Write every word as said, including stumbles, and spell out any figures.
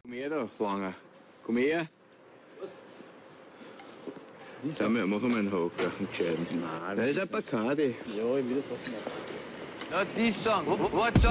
Komm her da, Langer. Komm her. Sag mal, machen wir einen Haken, einen gescheiten. Nein, Das ist ein Bacardi. Ja, ich will das machen. Ja, die sagen, what's